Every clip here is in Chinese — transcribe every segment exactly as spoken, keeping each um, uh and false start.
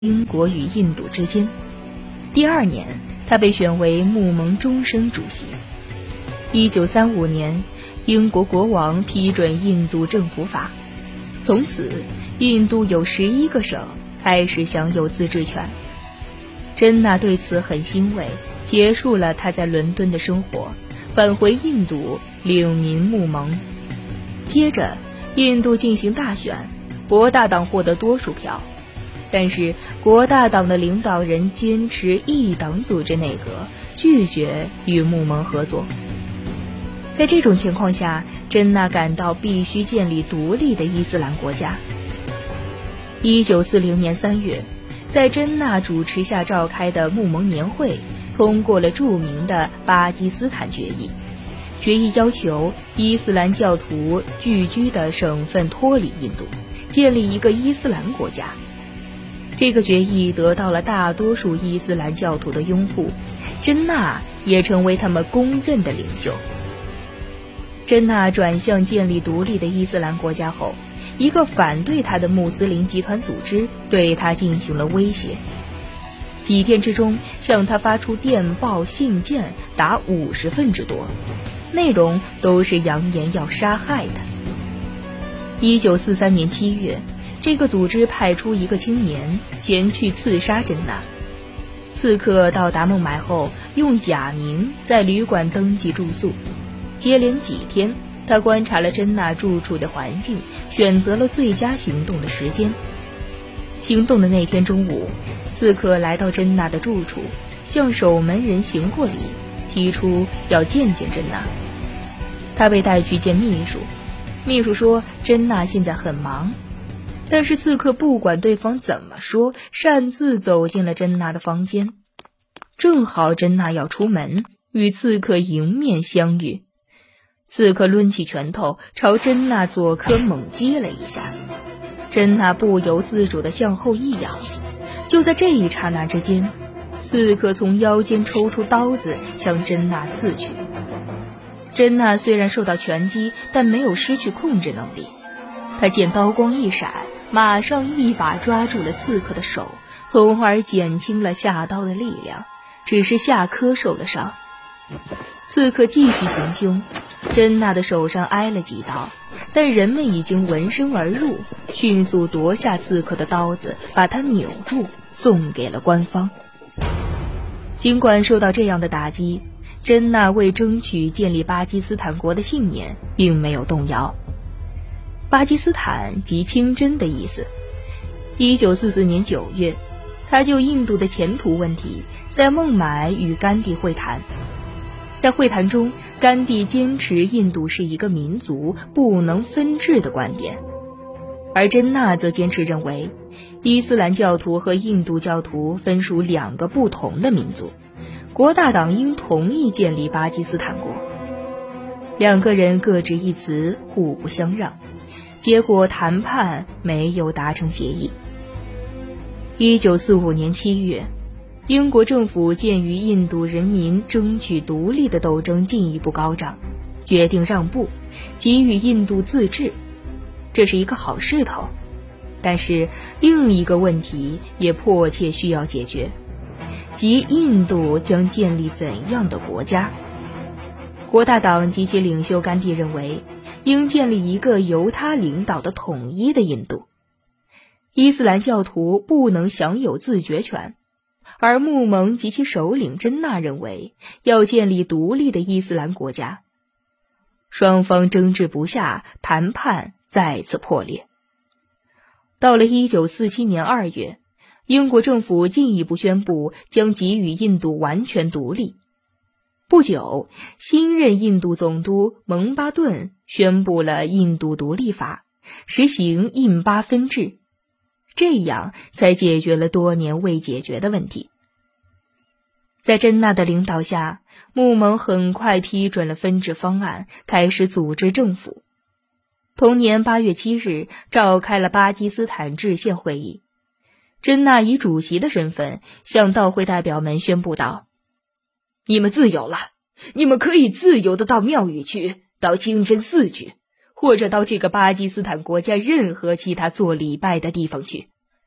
英国与印度之间。第二年，他被选为穆盟终身主席。一九三五年，英国国王批准印度政府法，从此印度有十一个省开始享有自治权。珍娜对此很欣慰，结束了他在伦敦的生活，返回印度领民穆盟。接着，印度进行大选，国大党获得多数票，但是国大党的领导人坚持一党组织内阁，拒绝与穆盟合作。在这种情况下，珍娜感到必须建立独立的伊斯兰国家。一九四零年三月，在珍娜主持下召开的穆盟年会通过了著名的巴基斯坦决议。决议要求伊斯兰教徒聚居的省份脱离印度，建立一个伊斯兰国家。这个决议得到了大多数伊斯兰教徒的拥护，珍娜也成为他们公认的领袖。珍娜转向建立独立的伊斯兰国家后，一个反对他的穆斯林集团组织对他进行了威胁，几天之中向他发出电报信件达五十份之多，内容都是扬言要杀害他。一九四三年七月，这个组织派出一个青年前去刺杀珍娜。刺客到达孟买后，用假名在旅馆登记住宿。接连几天，他观察了珍娜住处的环境，选择了最佳行动的时间。行动的那天中午，刺客来到珍娜的住处，向守门人行过礼，提出要见见珍娜。他被带去见秘书，秘书说珍娜现在很忙，但是刺客不管对方怎么说，擅自走进了珍娜的房间。正好珍娜要出门，与刺客迎面相遇。刺客抡起拳头朝珍娜左颌猛击了一下，珍娜不由自主地向后一仰。就在这一刹那之间，刺客从腰间抽出刀子向珍娜刺去。珍娜虽然受到拳击，但没有失去控制能力。她见刀光一闪，马上一把抓住了刺客的手，从而减轻了下刀的力量，只是下颌受了伤。刺客继续行凶，珍娜的手上挨了几刀，但人们已经闻声而入，迅速夺下刺客的刀子，把他扭住，送给了官方。尽管受到这样的打击，珍娜为争取建立巴基斯坦国的信念并没有动摇。巴基斯坦即清真的意思。一九四四年九月，他就印度的前途问题在孟买与甘地会谈。在会谈中，甘地坚持印度是一个民族，不能分治的观点，而珍娜则坚持认为伊斯兰教徒和印度教徒分属两个不同的民族，国大党应同意建立巴基斯坦国。两个人各执一词，互不相让，结果谈判没有达成协议。一九四五年七月，英国政府鉴于印度人民争取独立的斗争进一步高涨，决定让步，给予印度自治。这是一个好势头，但是另一个问题也迫切需要解决，即印度将建立怎样的国家。国大党及其领袖甘地认为，应建立一个由他领导的统一的印度。伊斯兰教徒不能享有自决权，而穆盟及其首领珍娜认为要建立独立的伊斯兰国家。双方争执不下，谈判再次破裂。到了一九四七年二月，英国政府进一步宣布将给予印度完全独立。不久，新任印度总督蒙巴顿宣布了印度独立法，实行印巴分治，这样才解决了多年未解决的问题。在珍娜的领导下，穆盟很快批准了分治方案，开始组织政府。同年八月七日，召开了巴基斯坦制宪会议。珍娜以主席的身份向到会代表们宣布道：你们自由了，你们可以自由地到庙宇去，到清真寺去，或者到这个巴基斯坦国家任何其他做礼拜的地方去。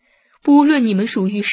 不论你们属于